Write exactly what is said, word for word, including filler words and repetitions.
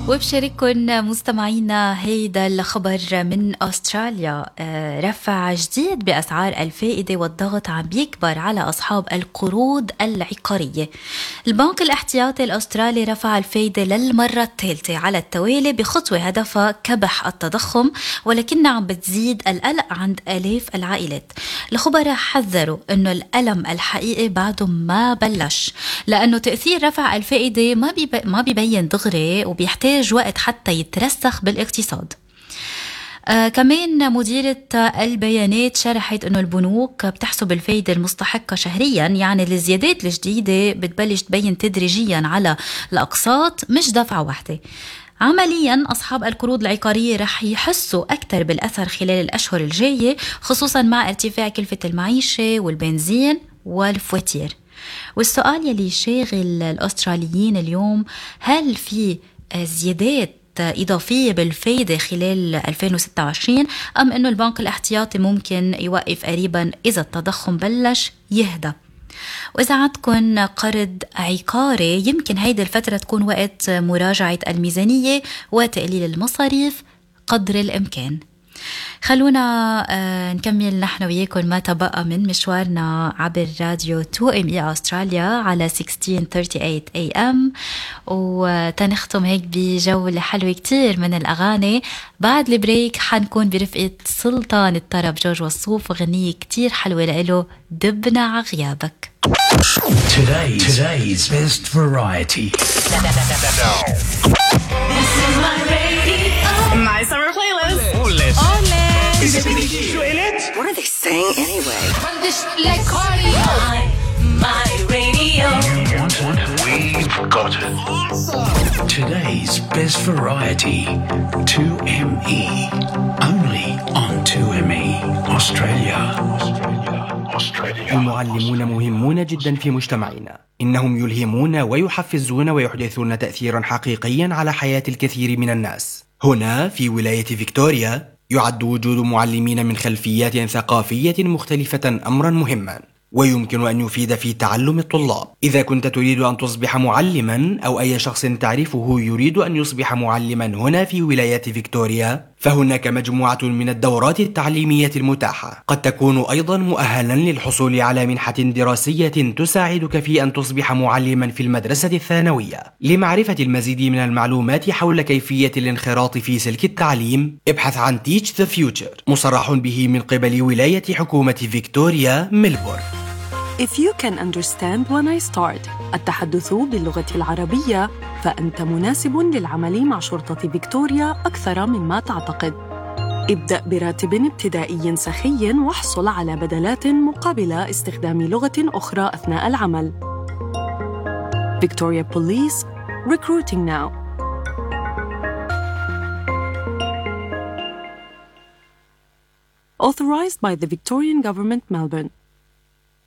وبشارككم مستمعينا هيدا الخبر من أستراليا. رفع جديد بأسعار الفائدة والضغط عم بيكبر على أصحاب القروض العقارية. البنك الاحتياطي الأسترالي رفع الفائدة للمرة الثالثة على التوالي بخطوة هدفها كبح التضخم، ولكنها عم بتزيد القلق عند آلاف العائلات. الخبراء حذروا أنه الألم الحقيقي بعده ما بلش، لأنه تأثير رفع الفائدة ما, بيب... ما بيبين دغري وبيحتاج وقت حتى يترسخ بالاقتصاد. آه كمان مديرة البيانات شرحت أنه البنوك بتحسب الفايدة المستحقة شهريا، يعني الزيادات الجديدة بتبلش تبين تدريجيا على الأقساط مش دفعة واحدة. عمليا أصحاب القروض العقارية رح يحسوا أكثر بالأثر خلال الأشهر الجاية، خصوصا مع ارتفاع كلفة المعيشة والبنزين والفواتير. والسؤال يلي شاغل الأستراليين اليوم، هل في زيادات إضافية بالفايدة خلال ألفين وستة وعشرين أم أنه البنك الاحتياطي ممكن يوقف قريبا إذا التضخم بلش يهدى؟ وإذا عندكن قرض عقاري يمكن هيدا الفترة تكون وقت مراجعة الميزانية وتقليل المصاريف قدر الإمكان. خلونا آه نكمل نحن وياكم ما تبقى من مشوارنا عبر راديو تو إم إي أستراليا على ستة عشر ثلاثة وثلاثين إيه إم، وتنختم هيك بجولة حلوة كتير من الأغاني. بعد البريك حنكون برفقة سلطان الطرب جورج وصوف وغنية كتير حلوة لإله دبنا عغيابك. Today's, today's best variety. No, no, no, no, no. This is my radio. My summer playlist. Ole. Ole. Is it it? What are they saying anyway? Run this like cardio. My, my radio. You want it? We've got it. Awesome. Today's best variety. two M E. Only on two M E. Australia. Australia. المعلمون مهمون جدا في مجتمعنا. إنهم يلهمون ويحفزون ويحدثون تأثيرا حقيقيا على حياة الكثير من الناس. هنا في ولاية فيكتوريا يعد وجود معلمين من خلفيات ثقافية مختلفة أمرا مهما، ويمكن أن يفيد في تعلم الطلاب. إذا كنت تريد أن تصبح معلما أو أي شخص تعرفه يريد أن يصبح معلما هنا في ولاية فيكتوريا، فهناك مجموعة من الدورات التعليمية المتاحة. قد تكون أيضا مؤهلا للحصول على منحة دراسية تساعدك في أن تصبح معلما في المدرسة الثانوية. لمعرفة المزيد من المعلومات حول كيفية الانخراط في سلك التعليم، ابحث عن Teach the Future، مصرح به من قبل ولاية حكومة فيكتوريا ميلبورن. If you can understand when I start التحدث باللغة العربية، فأنت مناسب للعمل مع شرطة فيكتوريا أكثر مما تعتقد. ابدأ براتب ابتدائي سخي واحصل على بدلات مقابل استخدام لغة أخرى أثناء العمل. Victoria Police, recruiting now. Authorized by the Victorian Government, Melbourne.